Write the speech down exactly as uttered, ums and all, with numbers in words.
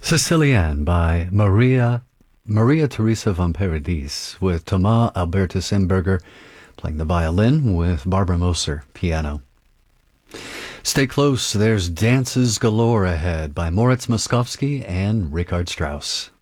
Sicilienne by Maria Maria Teresa von Paradis, with Thomas Albertus Imberger playing the violin, with Barbara Moser piano. Stay close, there's dances galore ahead by Moritz Moskowski and Richard Strauss.